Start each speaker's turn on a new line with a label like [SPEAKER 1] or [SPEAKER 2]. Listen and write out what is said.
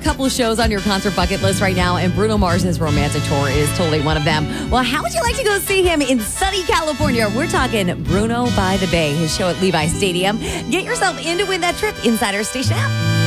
[SPEAKER 1] couple of shows on your concert bucket list right now, and Bruno Mars's romantic tour is totally one of them. Well, how would you like to go see him in sunny California? We're talking Bruno by the Bay, his show at Levi Stadium. Get yourself in to win that trip inside our station app.